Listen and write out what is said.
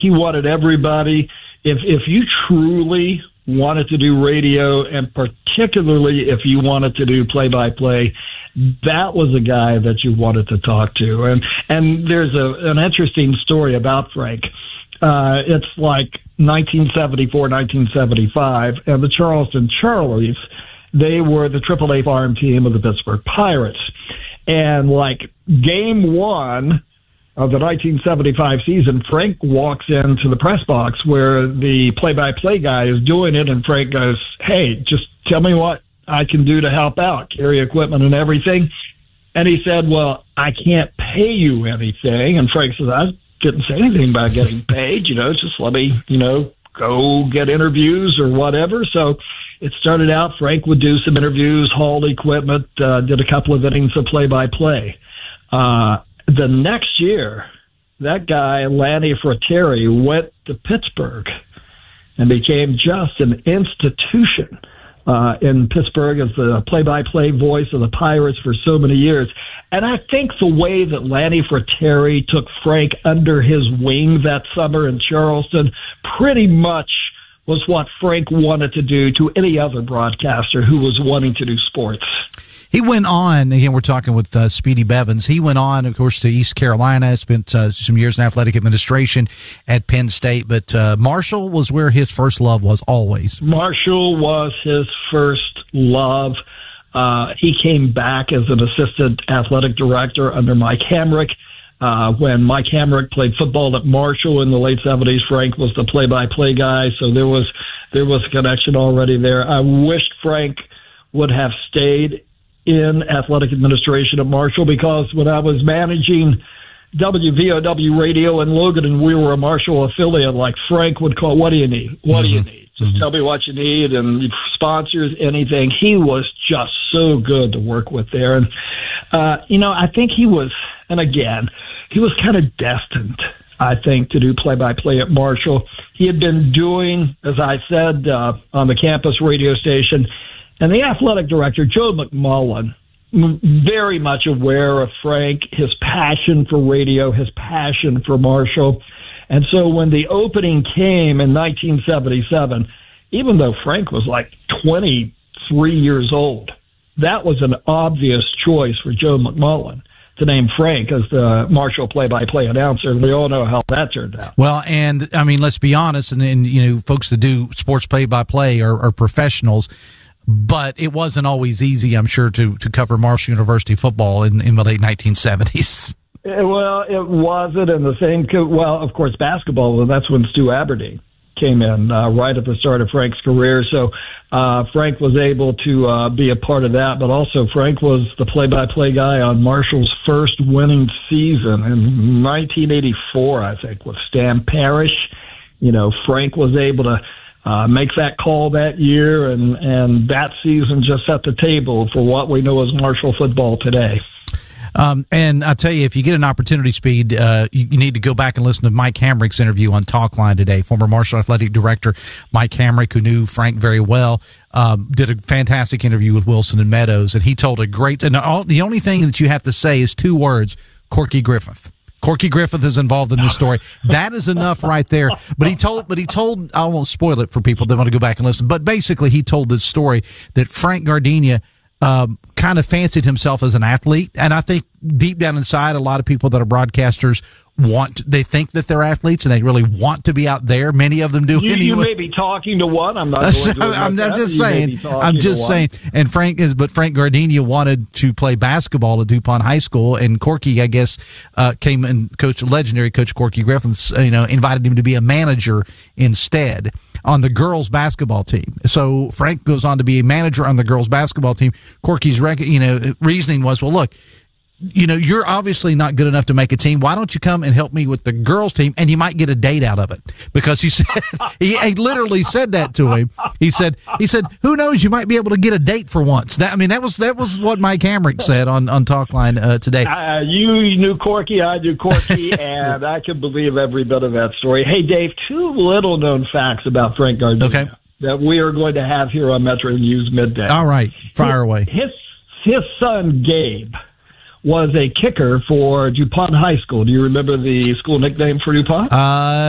He wanted everybody. If you truly wanted to do radio, and particularly if you wanted to do play-by-play, that was a guy that you wanted to talk to. And there's an interesting story about Frank. It's like 1974, 1975, and the Charleston Charlies, they were the AAA farm team of the Pittsburgh Pirates. And like game one of the 1975 season, Frank walks into the press box where the play-by-play guy is doing it, and Frank goes, "Hey, just tell me what I can do to help out, carry equipment and everything." And he said, "Well, I can't pay you anything." And Frank says, "I didn't say anything about getting paid, just let me, go get interviews or whatever." So it started out, Frank would do some interviews, haul equipment, did a couple of innings of play-by-play. The next year, that guy, Lanny Fratteri, went to Pittsburgh and became just an institution in Pittsburgh as the play-by-play voice of the Pirates for so many years. And I think the way that Lanny Fratteri took Frank under his wing that summer in Charleston pretty much was what Frank wanted to do to any other broadcaster who was wanting to do sports. He went on, again, we're talking with Speedy Bevins. He went on, of course, to East Carolina, spent some years in athletic administration at Penn State, but Marshall was where his first love was always. Marshall was his first love. He came back as an assistant athletic director under Mike Hamrick. When Mike Hamrick played football at Marshall in the late 70s, Frank was the play-by-play guy, so there was a connection already there. I wished Frank would have stayed in athletic administration at Marshall, because when I was managing WVOW radio in Logan and we were a Marshall affiliate, like Frank would call, "What do you need? What do you need? Just tell me what you need," and sponsors, anything. He was just so good to work with there. And, I think he was, and again, he was kind of destined, I think, to do play-by-play at Marshall. He had been doing, as I said, on the campus radio station. And the athletic director, Joe McMullen, very much aware of Frank, his passion for radio, his passion for Marshall. And so when the opening came in 1977, even though Frank was like 23 years old, that was an obvious choice for Joe McMullen to name Frank as the Marshall play-by-play announcer. We all know how that turned out. Well, and, I mean, let's be honest, and folks that do sports play-by-play are professionals. But it wasn't always easy, I'm sure, to cover Marshall University football in the late 1970s. Well, it wasn't in the same. Well, of course, basketball. That's when Stu Aberdeen came in right at the start of Frank's career. So Frank was able to be a part of that. But also, Frank was the play-by-play guy on Marshall's first winning season in 1984, I think, with Stan Parrish. Frank was able to make that call that year, and that season just set the table for what we know as Marshall football today. And I tell you, if you get an opportunity, Speed, you need to go back and listen to Mike Hamrick's interview on Talkline today. Former Marshall Athletic Director Mike Hamrick, who knew Frank very well, did a fantastic interview with Wilson and Meadows, and he told a great. And the only thing that you have to say is two words: Corky Griffith. Corky Griffith is involved in this story. That is enough right there. But he told, I won't spoil it for people that want to go back and listen, but basically he told this story that Frank Gardenia kind of fancied himself as an athlete. And I think deep down inside, a lot of people that are broadcasters they think that they're athletes and they really want to be out there. Many of them do anyway. You may be talking to one. I'm not going to I'm just saying. And Frank Gardenia wanted to play basketball at DuPont High School, and Corky, I guess, came and legendary coach Corky Griffith, invited him to be a manager instead on the girls basketball team. So Frank goes on to be a manager on the girls basketball team. Corky's reasoning was, well, look, you're obviously not good enough to make a team. Why don't you come and help me with the girls' team, and you might get a date out of it? Because he said he literally said that to him. He said, who knows? You might be able to get a date for once. That was what Mike Hamrick said on Talkline today. You knew Corky, I knew Corky, and I can believe every bit of that story. Hey, Dave, two little-known facts about Frank Gardenia that we are going to have here on Metro News Midday. All right, fire away. His son Gabe was a kicker for DuPont High School. Do you remember the school nickname for DuPont?